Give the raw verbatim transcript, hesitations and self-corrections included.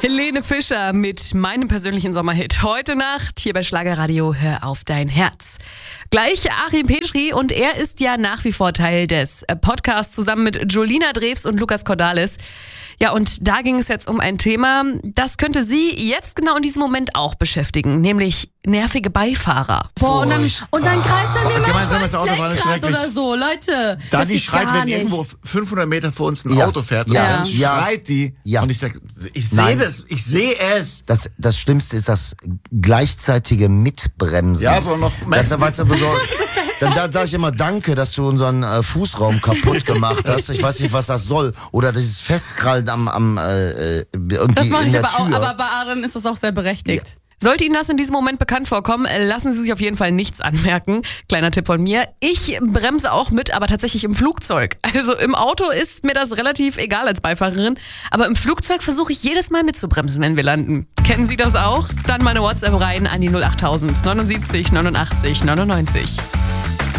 Helene Fischer mit meinem persönlichen Sommerhit. Heute Nacht hier bei Schlagerradio, hör auf dein Herz. Gleich Achim Petri und er ist ja nach wie vor Teil des Podcasts zusammen mit Jolina Drews und Lukas Cordalis. Ja, und da ging es jetzt um ein Thema, das könnte Sie jetzt genau in diesem Moment auch beschäftigen, nämlich nervige Beifahrer. Boah, und dann, und dann greift er mir Gemeinsam das Auto war mal das schrecklich. oder so, Leute. Da die geht schreit, gar wenn nicht. irgendwo fünfhundert Meter vor uns ein Ja. Auto fährt. Ja. Dann Ja. schreit die. Ja. Und ich sag, ich Nein. sehe das, ich sehe es. Das, das Schlimmste ist das gleichzeitige Mitbremsen. Ja, so noch. Das, weißt du, so, dann dann sage ich immer Danke, dass du unseren äh, Fußraum kaputt gemacht hast. Ich weiß nicht, was das soll. Oder dieses Festkrallen am, am äh, irgendwie Das mache in ich der aber auch, Tür. aber bei Aaron ist das auch sehr berechtigt. Ja. Sollte Ihnen das in diesem Moment bekannt vorkommen, lassen Sie sich auf jeden Fall nichts anmerken. Kleiner Tipp von mir. Ich bremse auch mit, aber tatsächlich im Flugzeug. Also im Auto ist mir das relativ egal als Beifahrerin. Aber im Flugzeug versuche ich jedes Mal mitzubremsen, wenn wir landen. Kennen Sie das auch? Dann meine WhatsApp rein an die null acht null null neunundsiebzig neunundachtzig neunundneunzig.